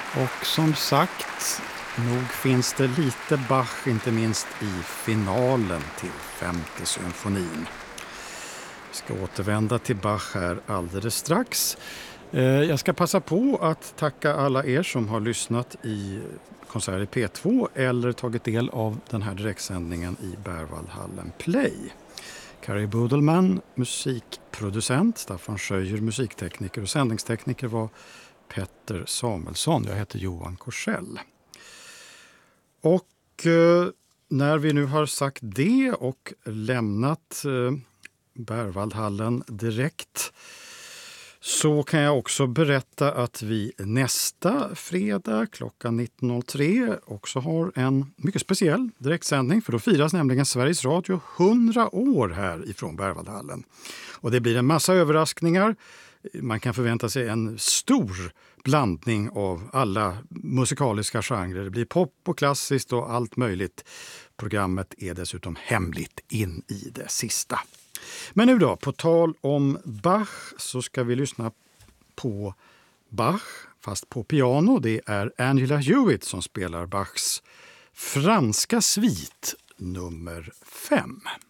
Och som sagt, nog finns det lite Bach, inte minst i finalen till femte symfonin. Vi ska återvända till Bach här alldeles strax. Jag ska passa på att tacka alla er som har lyssnat i konsert i P2 eller tagit del av den här direktsändningen i Berwaldhallen Play. Kari Budelman, musikproducent, Staffan Schöjer, musiktekniker och sändningstekniker var Petter Samuelsson. Jag heter Johan Korsell. Och när vi nu har sagt det och lämnat Berwaldhallen direkt så kan jag också berätta att vi nästa fredag klockan 19.03 också har en mycket speciell direktsändning, för då firas nämligen Sveriges Radio 100 år här ifrån Berwaldhallen. Och det blir en massa överraskningar. Man kan förvänta sig en stor blandning av alla musikaliska genrer. Det blir pop och klassiskt och allt möjligt. Programmet är dessutom hemligt in i det sista. Men nu då, på tal om Bach så ska vi lyssna på Bach, fast på piano. Det är Angela Hewitt som spelar Bachs franska svit nummer 5.